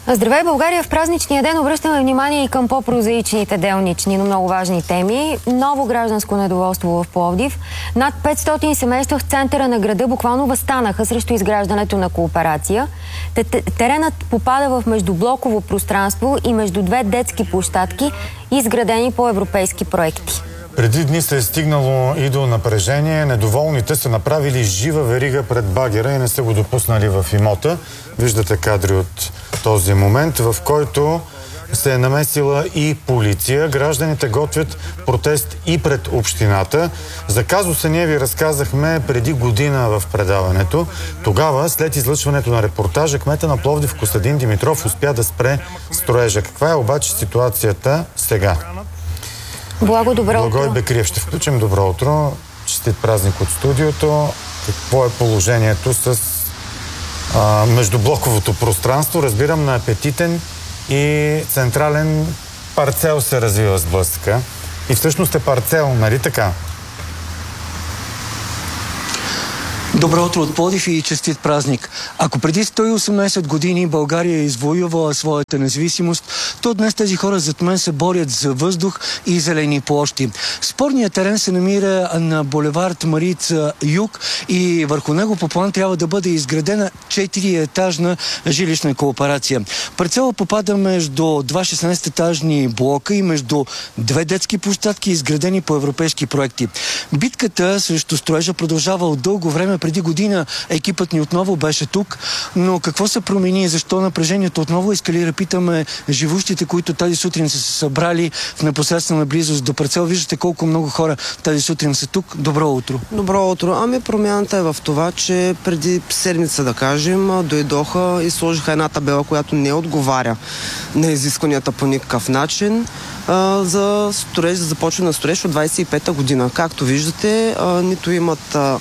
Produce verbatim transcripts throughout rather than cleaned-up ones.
Здравей, България! В празничния ден обръщаме внимание и към по-прозаичните делнични, но много важни теми. Ново гражданско недоволство в Пловдив. Над петстотин семейства в центъра на града буквално възстанаха срещу изграждането на кооперация. Теренът попада в междублоково пространство и между две детски площадки, изградени по европейски проекти. Преди дни се е стигнало и до напрежение. Недоволните са направили жива верига пред багера и не са го допуснали в имота. Виждате кадри от този момент, в който се е намесила и полиция. Гражданите готвят протест и пред общината. За казуса ние ви разказахме преди година в предаването. Тогава, след излъчването на репортажа, кмета на Пловдив Костадин Димитров успя да спре строежа. Каква е обаче ситуацията сега? Благо, добро утро. Благой Бекриев. Ще включим добро утро. Честит празник от студиото. Какво е положението с а, междублоковото пространство? Разбирам, на апетитен и централен парцел се развива сблъсъка. И всъщност е парцел, нали така? Добро утро от Пловдив и честит празник. Ако преди сто и осемнадесет години България е извоювала своята независимост, то днес тези хора зад мен се борят за въздух и зелени площи. Спорният терен се намира на булевард Марица Юг и върху него по план трябва да бъде изградена четириетажна жилищна кооперация. Парцела попада между два шестнадесететажни блока и между две детски площадки, изградени по европейски проекти. Битката срещу строежа продължава от дълго време. Преди година екипът ни отново беше тук, но какво се промени и защо напрежението отново ескалира? Питаме живущите, които тази сутрин са се събрали в непосредствена близост до парцел. Виждате колко много хора тази сутрин са тук. Добро утро. Добро утро. Ами промяната е в това, че преди седмица, да кажем, дойдоха и сложиха една табела, която не отговаря на изискванията по никакъв начин а, за строеж, за започване на строеж от двадесет и пета година. Както виждате, а, нито имат а,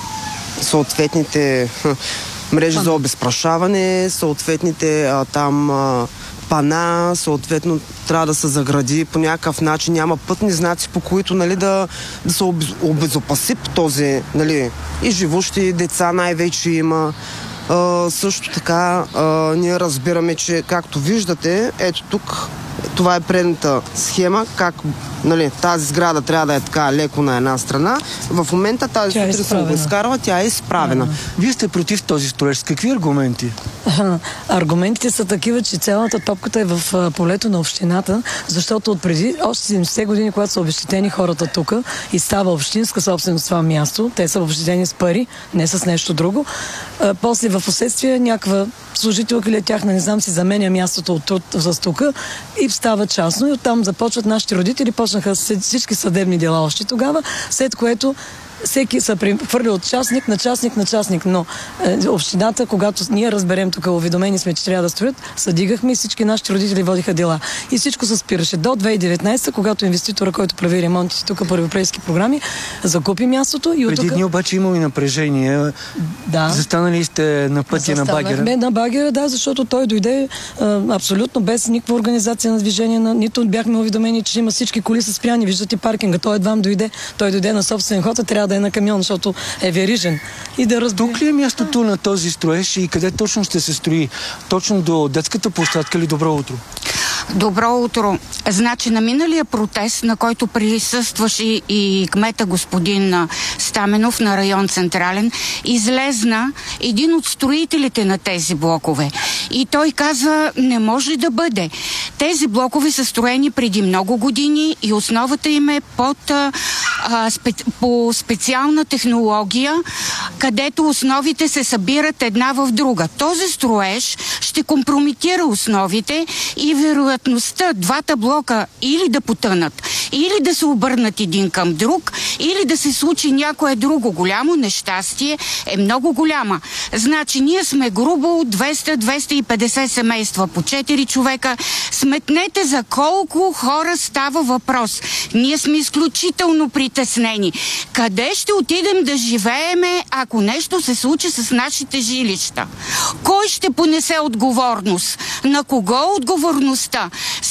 съответните ха, мрежи за обезпрашаване, съответните а, там а, пана, съответно трябва да се загради по някакъв начин. Няма пътни знаци, по които, нали, да, да се обезопаси този, нали, и живущи деца най-вече има. А, също така а, ние разбираме, че както виждате, ето тук, това е предната схема, как, нали, тази сграда трябва да е така леко на една страна. В момента тази сутрин се го изкарва, тя е изправена. А, вие сте против този строеж. С какви аргументи? Аргументите са такива, че цялата топката е в полето на общината, защото от преди още седемдесет години, когато са обезщетени хората тук и става общинска собственост това място, те са обезщетени с пари, не с нещо друго. А, после в последствие някаква служителка или тяхна, не знам, си заменя мястото от тук за тука и става частно и оттам започват нашите родители, почнаха всички съдебни дела още тогава, след което всеки се прехвърли от частник на частник на частник, но е, общината, когато ние разберем тук, уведомени сме, че трябва да строят, съдигахме и всички нашите родители водиха дела. И всичко се спираше до две хиляди и деветнадесета, когато инвеститора, който прави ремонтите тук по европейски програми, закупи мястото и от Преди тук... дни обаче има и напрежение. Да. Застанали сте на пътя на багера? на багера, да, защото той дойде а, абсолютно без никаква организация на движение, на... нито бяхме уведомени, че има всички коли са спряни. Виждате паркинга, той едва дойде. Той дойде на собствен ход, а трябва да е на камион, защото е верижен. И да разбира... Тук ли е мястото на този строеж и къде точно ще се строи? Точно до детската площадка ли? Добро утро! Добро утро! Значи на миналия протест, на който присъстваше и кмета господин Стаменов на район Централен, излезна един от строителите на тези блокове. И той каза, не може да бъде. Тези блокове са строени преди много години и основата им е под, а, спе, по специална технология, където основите се събират една в друга. Този строеж ще компрометира основите и вероятността двата блока или да потънат, или да се обърнат един към друг, или да се случи някое друго голямо нещастие, е много голяма. Значи ние сме грубо двеста до двеста и петдесет семейства по четири човека. Сметнете за колко хора става въпрос. Ние сме изключително притеснени. Къде ще отидем да живееме, ако нещо се случи с нашите жилища? Кой ще понесе отговорност? На кого отговорността?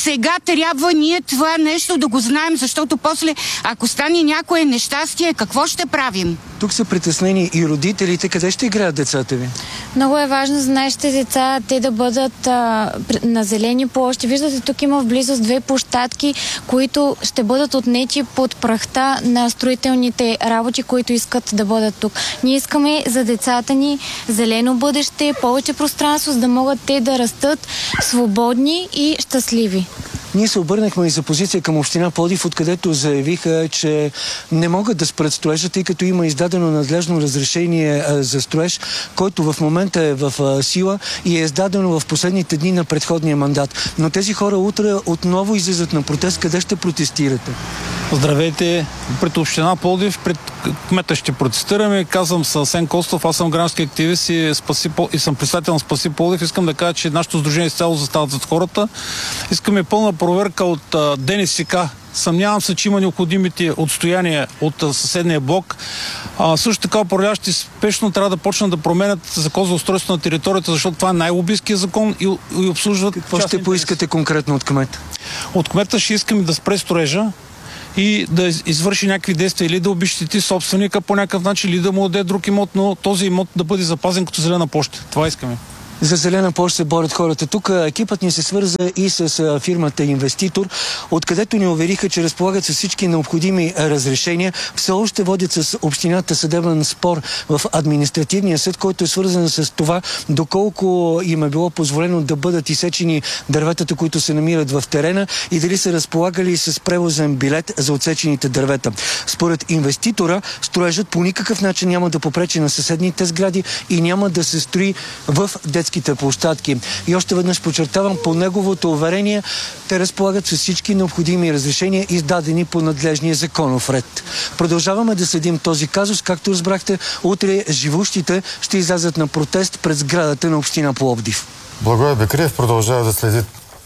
сега трябва ние това нещо да го знаем, защото после, ако стане някое нещастие, какво ще правим? Тук са притеснени и родителите. Къде ще играят децата ви? Много е важно за нашите деца те да бъдат а, на зелени площи. Виждате, тук има в близост две площадки, които ще бъдат отнети под прахта на строителните работи, които искат да бъдат тук. Ние искаме за децата ни зелено бъдеще, повече пространство, за да могат те да растат свободни и щастливи. Ние се обърнахме и за позиция към община Пловдив, откъдето заявиха, че не могат да спрат строежа, тъй като има издадено надлежно разрешение а, за строеж, който в момента е в а, сила и е издадено в последните дни на предходния мандат. Но тези хора утре отново излизат на протест. Къде ще протестирате? Здравейте! Пред община Пловдив, пред кмета ще протестираме. Казвам с Асен Костов, аз съм граждански активист и, спаси, и съм представител на Спаси Пловдив. Искам да кажа, че нашето сдружение изцяло застава зад хората. Искаме пълна проверка от а, ДНСК. Съмнявам се, че има необходимите отстояния от а, съседния блок. А, също така управляващи спешно трябва да почнат да променят закон за устройство на територията, защото това е най-лобистския закон и, и обслужват... Какво ще поискате конкретно от кмета? От кмета ще искаме да спре строежа и да извърши някакви действия или да обезщети собственика по някакъв начин, или да му даде друг имот, но този имот да бъде запазен като зелена площ. Това искаме. За зелена площ се борят хората. Тук екипът ни се свърза и с фирмата Инвеститор, откъдето ни увериха, че разполагат с всички необходими разрешения. Все още водят с общината съдебен спор в административния съд, който е свързан с това доколко им е било позволено да бъдат изсечени дърветата, които се намират в терена и дали са разполагали с превозен билет за отсечените дървета. Според инвеститора, строежът по никакъв начин няма да попречи на съседните сгради и няма да се строи в детски площадки. И още веднъж подчертавам, по неговото уверение, те разполагат с всички необходими разрешения, издадени по надлежния законов ред. Продължаваме да следим този казус. Както разбрахте, утре живущите ще излязат на протест пред сградата на община Пловдив. Благой Бекриев продължава да следи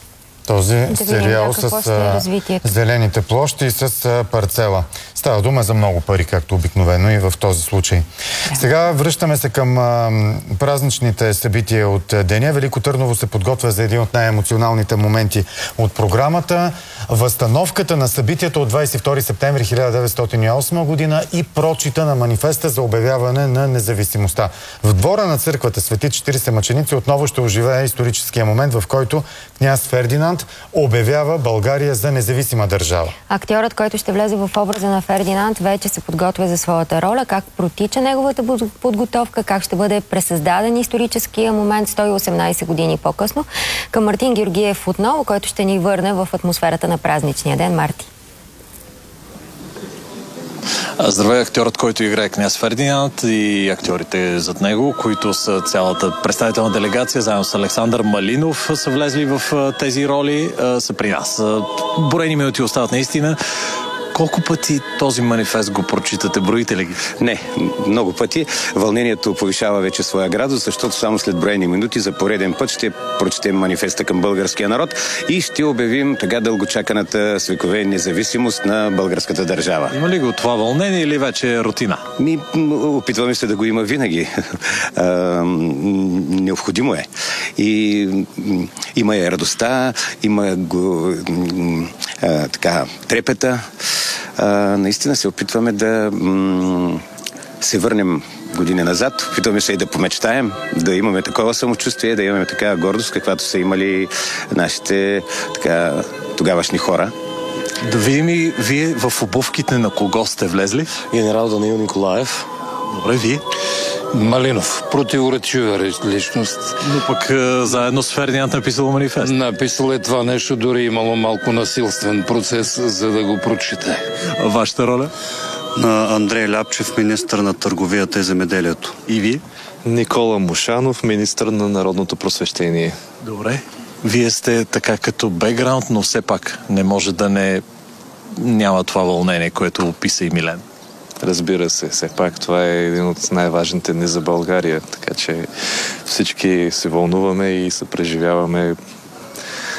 този да сериал с е зелените площи и с парцела. Става дума за много пари, както обикновено и в този случай. Да. Сега връщаме се към а, празничните събития от деня. Велико Търново се подготвя за един от най-емоционалните моменти от програмата. Възстановката на събитието от двадесет и втори септември хиляда деветстотин и осма година и прочита на манифеста за обявяване на независимостта. В двора на църквата Свети четиридесет мъченици отново ще оживее историческия момент, в който княз Фердинанд обявява България за независима държава. Актьорът, който ще влезе в образа на Фердинанд, вече се подготвя за своята роля. Как протича неговата подготовка, как ще бъде пресъздаден историческия момент сто и осемнадесет години по-късно. Към Мартин Георгиев отново, който ще ни върне в атмосферата на празничния ден. Марти. Здравей, актьорът, който играе княз Фердинанд и актьорите зад него, които са цялата представителна делегация, заедно с Александър Малинов са влезли в тези роли, са при нас. Борени минути остават наистина. Колко пъти този манифест го прочитате? Броите ли ги? Не, много пъти. Вълнението повишава вече своя градус, защото само след броени минути за пореден път ще прочетем манифеста към българския народ и ще обявим така дългочаканата с векове независимост на българската държава. Има ли го това вълнение или вече е рутина? Ми, опитваме се да го има винаги. А, необходимо е. И има и радостта, има го, а, така, трепета. А, наистина се опитваме да м- се върнем години назад, опитваме се и да помечтаем, да имаме такова самочувствие, да имаме такава гордост, каквато са имали нашите така, тогавашни хора. Да видим и вие в обувките на кого сте влезли? Генерал Даниил Николаев. Добре, вие? Малинов. Противоречива личност. Но пък а, заедно с Фердинанд написал манифест. Написал е това нещо, дори имало малко насилствен процес, за да го прочете. А вашата роля? На Андрей Ляпчев, министър на търговията и земеделието. И вие? Никола Мушанов, министър на народното просвещение. Добре. Вие сте така като бекграунд, но все пак не може да не няма това вълнение, което описа и Милен. Разбира се, все пак това е един от най-важните дни за България, така че всички се вълнуваме и се преживяваме.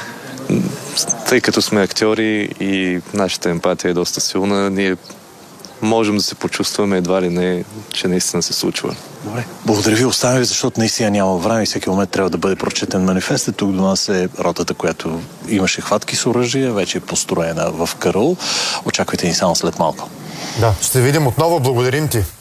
Тъй като сме актьори и нашата емпатия е доста силна, ние можем да се почувстваме едва ли не, че наистина се случва. Добре. Благодаря ви, оставя ви, защото наистина няма време и всеки момент трябва да бъде прочетен манифест. Тук до нас е ротата, която имаше хватки с оръжия, вече е построена в Караул. Очаквайте ни само след малко. Да, ще видим отново. Благодарим ти.